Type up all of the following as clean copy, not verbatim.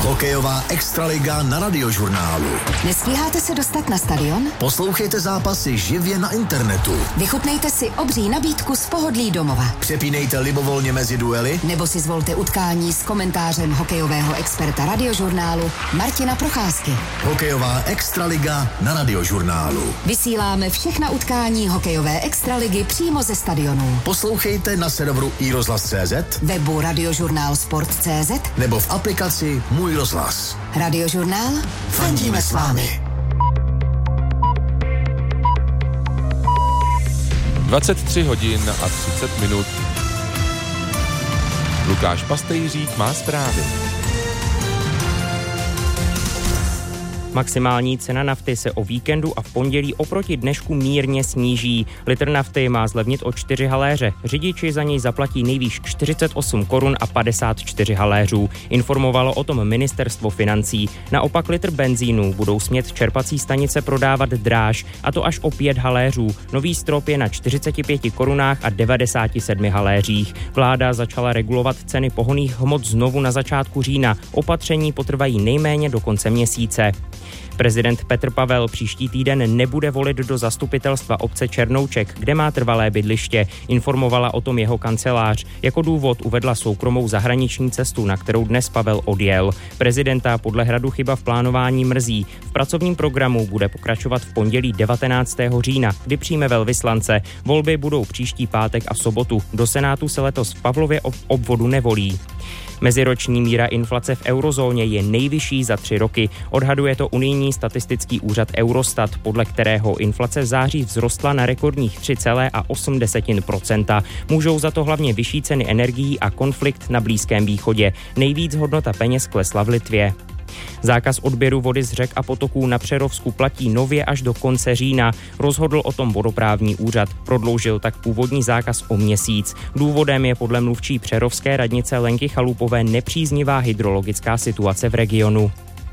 Hokejová extraliga na Radiožurnálu. Nestíháte se dostat na stadion? Poslouchejte zápasy živě na internetu. Vychutnejte si obří nabídku z pohodlí domova. Přepínejte libovolně mezi duely. Nebo si zvolte utkání s komentářem hokejového experta Radiožurnálu Martina Procházky. Hokejová extraliga na Radiožurnálu. Vysíláme všechna utkání hokejové extraligy přímo ze stadionu. Poslouchejte na serveru iRozhlas.cz, webu Radiožurnál Sport.cz nebo v aplikaci Můj rozhlas. Radiožurnál, fandíme s vámi. 23 hodin a 30 minut. Lukáš Pastejřík má zprávy. Maximální cena nafty se o víkendu a v pondělí oproti dnešku mírně sníží. Litr nafty má zlevnit o 4 haléře. Řidiči za něj zaplatí nejvýš 48 korun a 54 haléřů. Informovalo o tom ministerstvo financí. Naopak litr benzínu budou smět čerpací stanice prodávat dráž, a to až o 5 haléřů. Nový strop je na 45 korunách a 97 haléřích. Vláda začala regulovat ceny pohonných hmot znovu na začátku října. Opatření potrvají nejméně do konce měsíce. Prezident Petr Pavel příští týden nebude volit do zastupitelstva obce Černouček, kde má trvalé bydliště. Informovala o tom jeho kancelář. Jako důvod uvedla soukromou zahraniční cestu, na kterou dnes Pavel odjel. Prezidenta podle Hradu chyba v plánování mrzí. V pracovním programu bude pokračovat v pondělí 19. října, kdy přijme velvyslance. Volby budou příští pátek a sobotu. Do Senátu se letos v Pavlově obvodu nevolí. Meziroční míra inflace v eurozóně je nejvyšší za 3 roky. Odhaduje to unijní statistický úřad Eurostat, podle kterého inflace v září vzrostla na rekordních 3,8%. Můžou za to hlavně vyšší ceny energií a konflikt na Blízkém východě. Nejvíc hodnota peněz klesla v Litvě. Zákaz odběru vody z řek a potoků na Přerovsku platí nově až do konce října. Rozhodl o tom vodoprávní úřad. Prodloužil tak původní zákaz o měsíc. Důvodem je podle mluvčí přerovské radnice Lenky Chalupové nepříznivá hydrologická situace v regionu.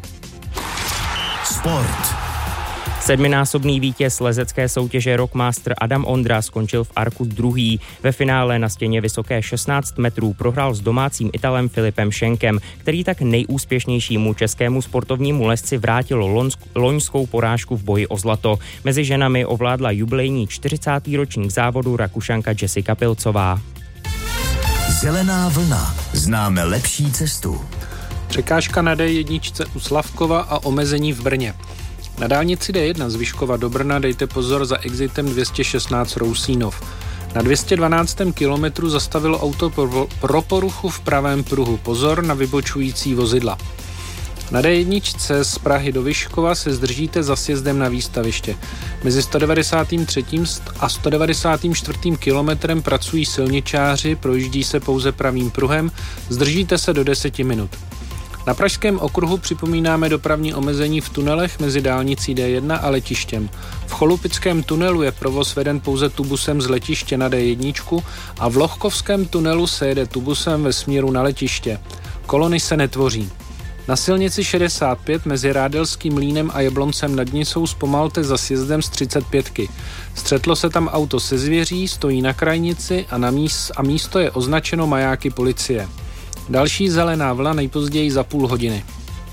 Sport. 7násobný vítěz lezecké soutěže Rockmaster Adam Ondra skončil v Arku druhý. Ve finále na stěně vysoké 16 metrů prohrál s domácím Italem Filipem Schenkem, který tak nejúspěšnějšímu českému sportovnímu lezci vrátil loňskou porážku v boji o zlato. Mezi ženami ovládla jubilejní 40. ročník závodu Rakušanka Jessica Pilcová. Zelená vlna. Známe lepší cestu. Překážka na D1 u Slavkova a omezení v Brně. Na dálnici D1 z Vyškova do Brna dejte pozor za exitem 216 Rousínov. Na 212. kilometru zastavilo auto pro poruchu v pravém pruhu. Pozor na vybočující vozidla. Na D1 z Prahy do Vyškova se zdržíte za sjezdem na výstaviště. Mezi 193. a 194. kilometrem pracují silničáři, projíždí se pouze pravým pruhem, zdržíte se do 10 minut. Na Pražském okruhu připomínáme dopravní omezení v tunelech mezi dálnicí D1 a letištěm. V Cholupickém tunelu je provoz veden pouze tubusem z letiště na D1 a v Lohkovském tunelu se jede tubusem ve směru na letiště. Kolony se netvoří. Na silnici 65 mezi Rádelským Mlýnem a Jabloncem nad Nisou zpomalte za sjezdem z 35. Střetlo se tam auto se zvěří, stojí na krajnici a místo je označeno majáky policie. Další zelená vlna nejpozději za půl hodiny.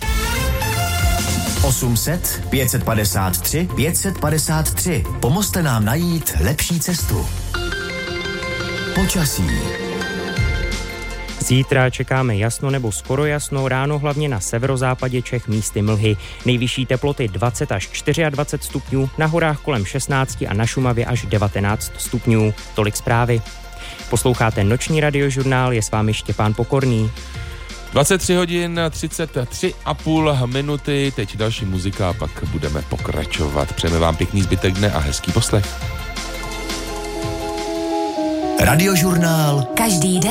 800 553 553. Pomozte nám najít lepší cestu. Počasí. Zítra čekáme jasno nebo skoro jasno, ráno hlavně na severozápadě Čech místy mlhy. Nejvyšší teploty 20 až 24 stupňů, na horách kolem 16 a na Šumavě až 19 stupňů. Tolik zprávy. Posloucháte Noční radiožurnál, je s vámi Štěpán Pokorný. 23 hodin 33,5 minuty, teď další muzika a pak budeme pokračovat. Přejeme vám pěkný zbytek dne a hezký poslech. Radiožurnál. Každý den